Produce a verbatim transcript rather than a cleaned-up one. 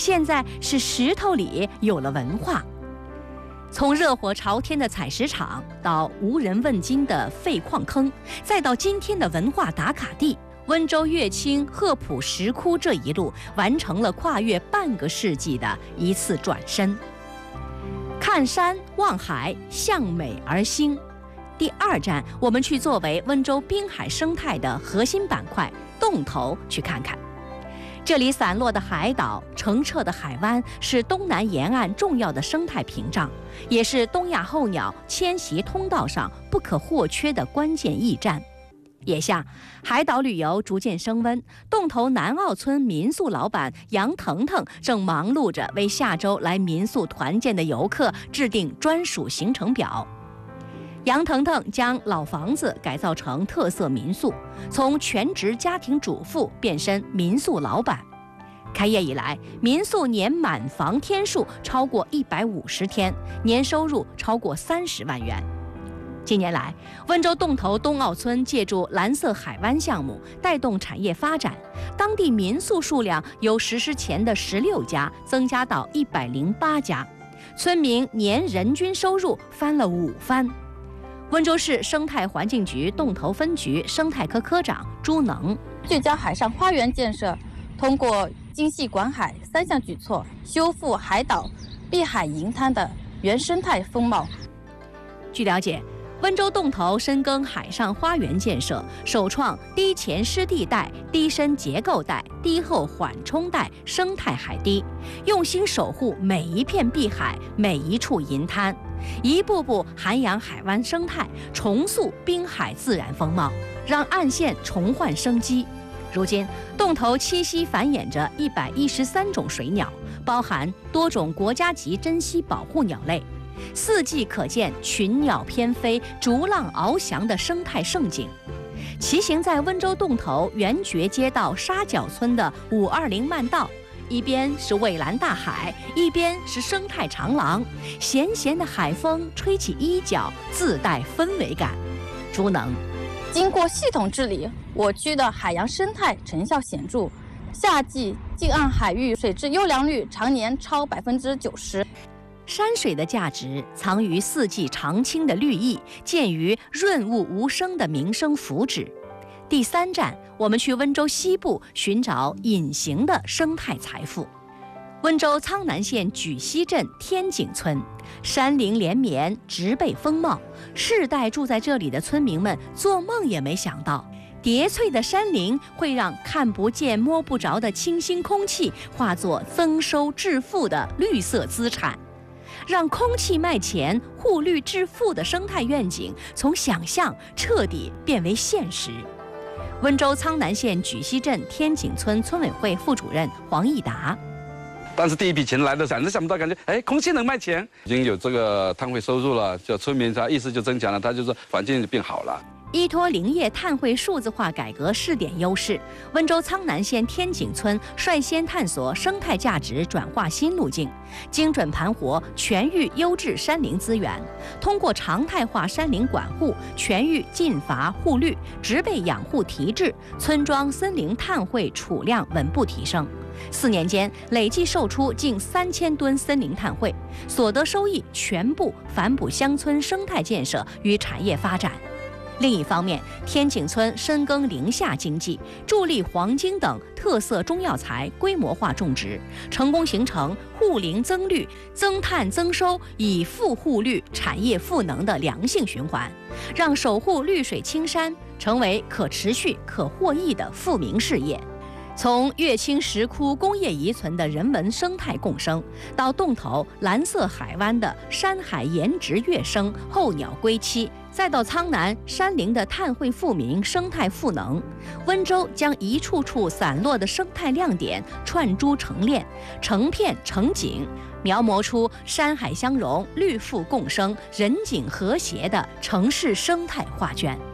现在是石头里有了文化。从热火朝天的采石场，到无人问津的废矿坑，再到今天的文化打卡地，温州乐清鹤浦石窟这一路完成了跨越半个世纪的一次转身。看山望海，向美而兴。第二站，我们去作为温州滨海生态的核心板块洞头去看看。这里散落的海岛、澄澈的海湾是东南沿岸重要的生态屏障，也是东亚候鸟迁徙通道上不可或缺的关键驿站。眼下，海岛旅游逐渐升温，洞头南澳村民宿老板杨腾腾正忙碌着为下周来民宿团建的游客制定专属行程表。杨腾腾将老房子改造成特色民宿，从全职家庭主妇变身民宿老板。开业以来，民宿年满房天数超过一百五十天，年收入超过三十万元。近年来，温州洞头东澳村借助蓝色海湾项目带动产业发展，当地民宿数量由实施前的十六家增加到一百零八家，村民年人均收入翻了五番。温州市生态环境局洞头分局生态科科长朱能聚焦海上花园建设，通过精细管海三项举措，修复海岛碧海银滩的原生态风貌。 据了解，温州洞头深耕海上花园建设，首创低前湿地带、低深结构带、低后缓冲带生态海堤，用心守护每一片碧海、每一处银滩，一步步涵养海湾生态，重塑滨海自然风貌，让岸线重焕生机。如今，洞头栖息繁衍着一百一十三种水鸟，包含多种国家级珍稀保护鸟类。四季可见群鸟翩飞、逐浪翱翔的生态盛景。骑行在温州洞头圆觉街道沙角村的五二零慢道，一边是蔚蓝大海，一边是生态长廊，咸咸的海风吹起衣角，自带氛围感。朱能经过系统治理，我区的海洋生态成效显著，夏季近岸海域水质优良率常年超百分之九十。 山水的价值藏于四季常青的绿意，见于润物无声的民生福祉。第三站，我们去温州西部寻找隐形的生态财富。温州苍南县举溪镇天井村，山林连绵，植被丰茂，世代住在这里的村民们做梦也没想到，叠翠的山林会让看不见摸不着的清新空气化作增收致富的绿色资产，让空气卖钱、护绿致富的生态愿景从想象彻底变为现实。温州苍南县举溪镇天井村村委会副主任黄义达， 但是第一笔钱来的时候，想不到，感觉哎，空气能卖钱，已经有这个碳汇收入了，就村民他意识就增强了，他就是环境就变好了。 依托林业碳汇数字化改革试点优势，温州苍南县天井村率先探索生态价值转化新路径，精准盘活全域优质山林资源，通过常态化山林管护、全域禁伐护绿、植被养护提质，村庄森林碳汇储量稳步提升。四年间，累计售出近三千吨森林碳汇，所得收益全部反哺乡村生态建设与产业发展。另一方面，天井村深耕林下经济，助力黄金等特色中药材规模化种植，成功形成护林增绿、增碳增收、以富护绿、产业赋能的良性循环，让守护绿水青山成为可持续、可获益的富民事业。从乐清石窟工业遗存的人文生态共生，到洞头蓝色海湾的山海颜值跃升、候鸟归期，再到苍南山林的碳汇富民、生态赋能，温州将一处处散落的生态亮点串珠成链、成片成景，描摹出山海相融、绿富共生、人景和谐的城市生态画卷。